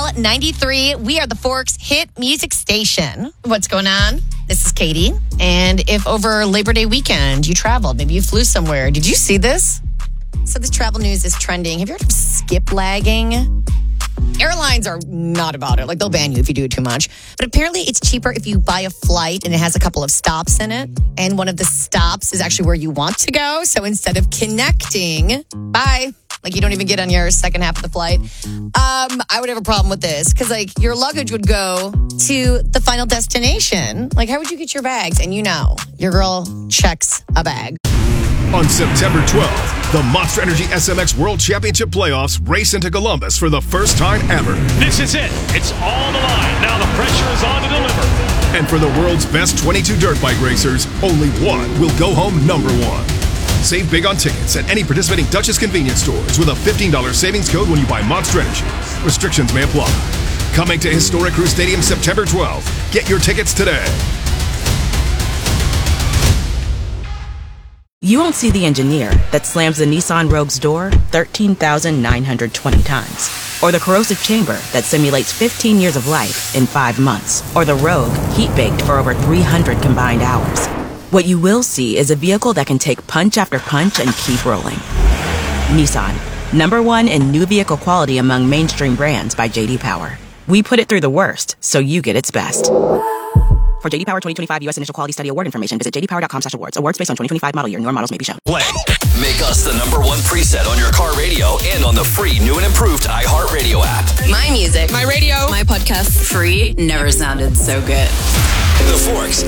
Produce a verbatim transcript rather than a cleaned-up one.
ninety-three. We are the Forks hit music station. What's going on? This is Katie. And if over Labor Day weekend you traveled, maybe you flew somewhere, did you see this? So this travel news is trending. Have you heard of skip lagging? Airlines are not about it. Like, they'll ban you if you do it too much. But apparently it's cheaper if you buy a flight and it has a couple of stops in it. And one of the stops is actually where you want to go. So instead of connecting, bye. Like, you don't even get on your second half of the flight. Um, I would have a problem with this because, like, your luggage would go to the final destination. Like, how would you get your bags? And you know, your girl checks a bag. On September twelfth, the Monster Energy S M X World Championship Playoffs race into Columbus for the first time ever. This is it. It's all the line. Now the pressure is on to deliver. And for the world's best twenty-two dirt bike racers, only one will go home number one. Save big on tickets at any participating Duchess convenience stores with a fifteen dollars savings code when you buy Monster Energy. Restrictions may apply. Coming to Historic Crew Stadium September twelfth. Get your tickets today. You won't see the engineer that slams the Nissan Rogue's door thirteen thousand nine hundred twenty times. Or the corrosive chamber that simulates fifteen years of life in five months. Or the Rogue heat-baked for over three hundred combined hours. What you will see is a vehicle that can take punch after punch and keep rolling. Nissan, number one in new vehicle quality among mainstream brands by J D Power. We put it through the worst, so you get its best. For J D Power twenty twenty-five U S Initial Quality Study Award information, visit j d power dot com slash awards. Awards based on twenty twenty-five model year. Newer models may be shown. Play. Make us the number one preset on your car radio and on the free new and improved iHeartRadio app. My music. My radio. My podcast. Free. Never sounded so good. The Forks